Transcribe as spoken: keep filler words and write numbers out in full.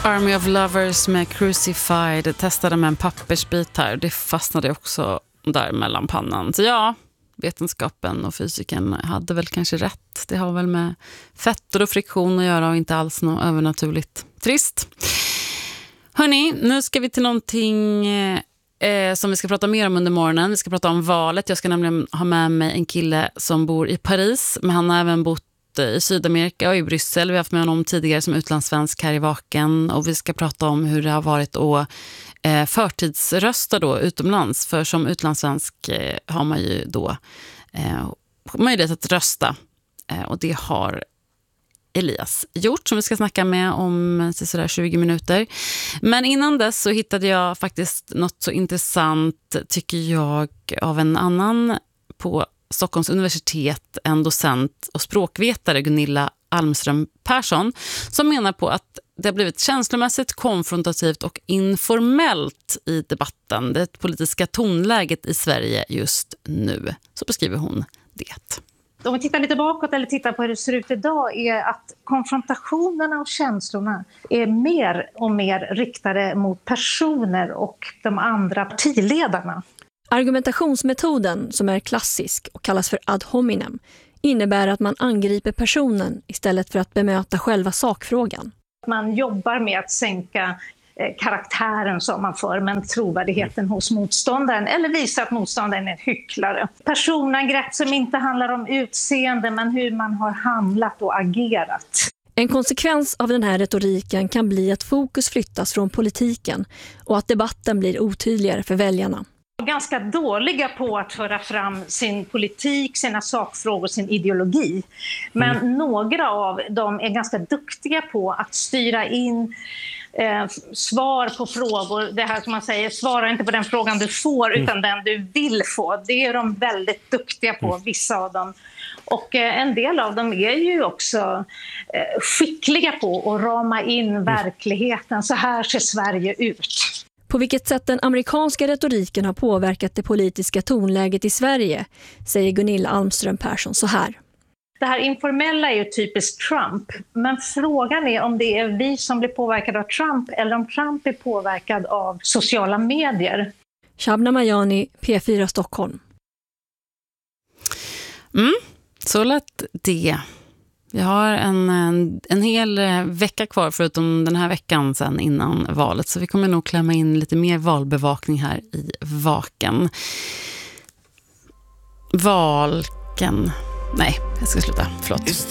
Army of Lovers med Crucified. Jag testade med en pappersbit här. Det fastnade också där mellan pannan. Så ja, vetenskapen och fysiken hade väl kanske rätt. Det har väl med fetter och friktion att göra och inte alls något övernaturligt. Trist. Hörrni, nu ska vi till någonting eh, som vi ska prata mer om under morgonen. Vi ska prata om valet. Jag ska nämligen ha med mig en kille som bor i Paris. Men han har även bott i Sydamerika och i Bryssel. Vi har haft med honom tidigare som utlandssvensk här i Vaken. Och vi ska prata om hur det har varit att eh, förtidsrösta då utomlands. För som utlandssvensk eh, har man ju då eh, möjlighet att rösta. Eh, och det har Elias gjort som vi ska snacka med om sådär tjugo minuter. Men innan dess så hittade jag faktiskt något så intressant, tycker jag, av en annan på Stockholms universitet, en docent och språkvetare, Gunilla Almström Persson, som menar på att det har blivit känslomässigt, konfrontativt och informellt i debatten. Det politiska tonläget i Sverige just nu. Så beskriver hon det. Om vi tittar lite bakåt eller tittar på hur det ser ut idag är att konfrontationerna och känslorna är mer och mer riktade mot personer och de andra partiledarna. Argumentationsmetoden, som är klassisk och kallas för ad hominem, innebär att man angriper personen istället för att bemöta själva sakfrågan. Man jobbar med att sänka karaktären som man för, men trovärdigheten hos motståndaren, eller visa att motståndaren är en hycklare. Personangrepp som inte handlar om utseende men hur man har handlat och agerat. En konsekvens av den här retoriken kan bli att fokus flyttas från politiken och att debatten blir otydligare för väljarna. Ganska dåliga på att föra fram sin politik, sina sakfrågor, sin ideologi. Men mm. några av dem är ganska duktiga på att styra in eh, svar på frågor. Det här som man säger, svara inte på den frågan du får mm. utan den du vill få. Det är de väldigt duktiga på, mm. vissa av dem. Och eh, en del av dem är ju också eh, skickliga på att rama in mm. verkligheten. Så här ser Sverige ut. På vilket sätt den amerikanska retoriken har påverkat det politiska tonläget i Sverige, säger Gunilla Almström Persson så här. Det här informella är ju typiskt Trump, men frågan är om det är vi som blir påverkade av Trump eller om Trump är påverkad av sociala medier. Shabna Mayani, P fyra Stockholm. Mm, så lätt det. Vi har en, en, en hel vecka kvar förutom den här veckan sen innan valet. Så vi kommer nog klämma in lite mer valbevakning här i Vaken. Valken. Nej, jag ska sluta. Förlåt.